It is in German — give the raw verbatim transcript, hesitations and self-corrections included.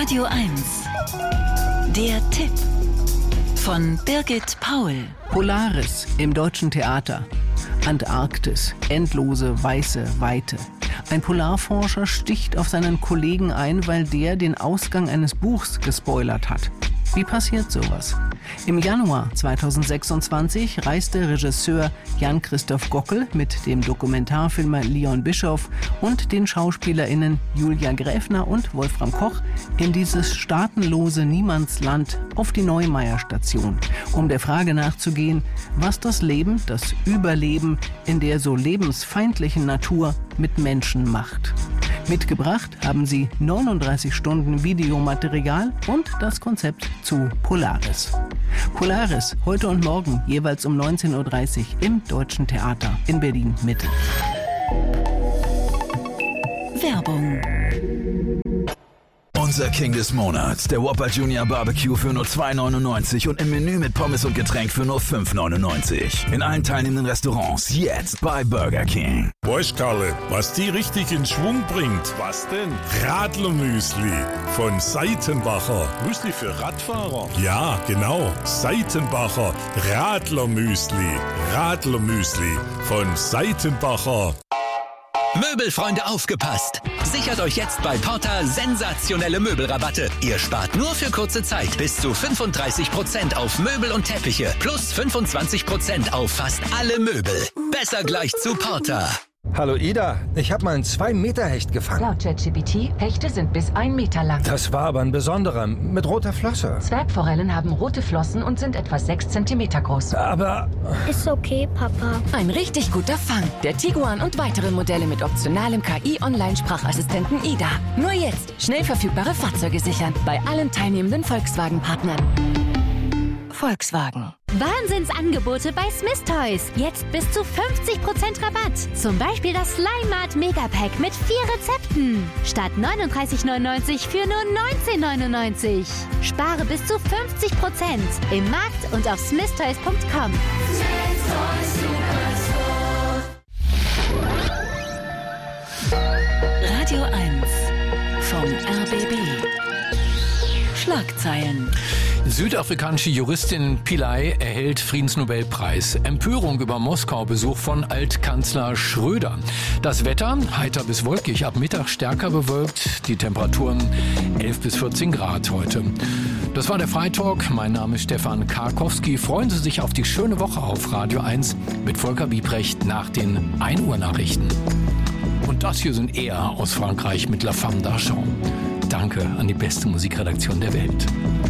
Radio eins. Der Tipp von Birgit Paul. Polaris im Deutschen Theater. Antarktis, endlose weiße Weite. Ein Polarforscher sticht auf seinen Kollegen ein, weil der den Ausgang eines Buchs gespoilert hat. Wie passiert sowas? Im Januar zweitausendsechsundzwanzig reiste Regisseur Jan-Christoph Gockel mit dem Dokumentarfilmer Leon Bischoff und den SchauspielerInnen Julia Gräfner und Wolfram Koch in dieses staatenlose Niemandsland auf die Neumeier-Station, um der Frage nachzugehen, was das Leben, das Überleben in der so lebensfeindlichen Natur mit Menschen macht. Mitgebracht haben sie neununddreißig Stunden Videomaterial und das Konzept zu Polaris. Polaris, heute und morgen, jeweils um neunzehn Uhr dreißig im Deutschen Theater in Berlin-Mitte. Werbung. Unser King des Monats, der Whopper Junior Barbecue für nur zwei neunundneunzig und im Menü mit Pommes und Getränk für nur fünf neunundneunzig. In allen teilnehmenden Restaurants jetzt bei Burger King. Weißt Karle, was die richtig in Schwung bringt? Was denn? Radlermüsli von Seitenbacher. Müsli für Radfahrer? Ja, genau. Seitenbacher Radlermüsli. Radlermüsli von Seitenbacher. Möbelfreunde, aufgepasst! Sichert euch jetzt bei Porta sensationelle Möbelrabatte. Ihr spart nur für kurze Zeit bis zu fünfunddreißig Prozent auf Möbel und Teppiche plus fünfundzwanzig Prozent auf fast alle Möbel. Besser gleich zu Porta. Hallo Ida, ich habe mal einen zwei Meter Hecht gefangen. Laut ChatGPT, Hechte sind bis ein Meter lang. Das war aber ein besonderer, mit roter Flosse. Zwergforellen haben rote Flossen und sind etwa sechs Zentimeter groß. Aber... Ist okay, Papa. Ein richtig guter Fang. Der Tiguan und weitere Modelle mit optionalem K I-Online-Sprachassistenten Ida. Nur jetzt schnell verfügbare Fahrzeuge sichern. Bei allen teilnehmenden Volkswagen-Partnern. Volkswagen. Wahnsinnsangebote bei Smith Toys. Jetzt bis zu fünfzig Prozent Rabatt. Zum Beispiel das Slime Mart Megapack mit vier Rezepten. Statt neununddreißig neunundneunzig für nur neunzehn neunundneunzig. Spare bis zu fünfzig Prozent im Markt und auf smith toys punkt com. Radio eins vom R B B. Schlagzeilen. Südafrikanische Juristin Pillay erhält Friedensnobelpreis. Empörung über Moskau-Besuch von Altkanzler Schröder. Das Wetter heiter bis wolkig, ab Mittag stärker bewölkt. Die Temperaturen elf bis vierzehn Grad heute. Das war der Freitalk. Mein Name ist Stefan Karkowski. Freuen Sie sich auf die schöne Woche auf Radio eins mit Volker Wiebrecht nach den ein Uhr Nachrichten. Und das hier sind eher aus Frankreich mit La Femme d'Argent. Danke an die beste Musikredaktion der Welt.